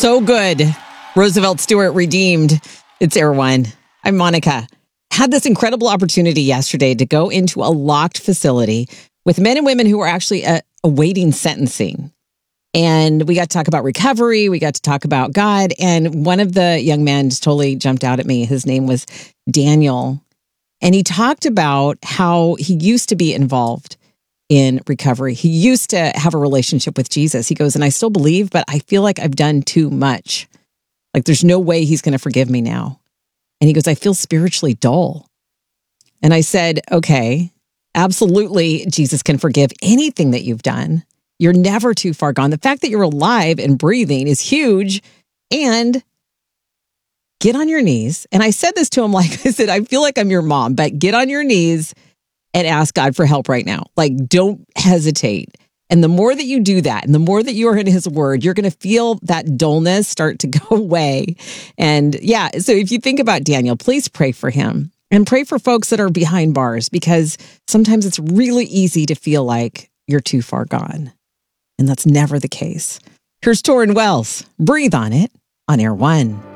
So good. Roosevelt Stewart redeemed. It's Air One. I'm Monica. Had this incredible opportunity yesterday to go into a locked facility with men and women who were actually awaiting sentencing. And we got to talk about recovery. We got to talk about God. And one of the young men just totally jumped out at me. His name was Daniel. And he talked about how he used to be involved in recovery. He used to have a relationship with Jesus. He goes, and I still believe, but I feel like I've done too much. Like there's no way he's going to forgive me now. And he goes, I feel spiritually dull. And I said, okay, absolutely. Jesus can forgive anything that you've done. You're never too far gone. The fact that you're alive and breathing is huge. And get on your knees. And I said this to him, like I said, I feel like I'm your mom, but get on your knees and ask God for help right now. Like, don't hesitate. And the more that you do that, and the more that you are in his word, you're going to feel that dullness start to go away. And yeah, so if you think about Daniel, please pray for him and pray for folks that are behind bars, because sometimes it's really easy to feel like you're too far gone. And that's never the case. Here's Torrin Wells. Breathe on it on Air One.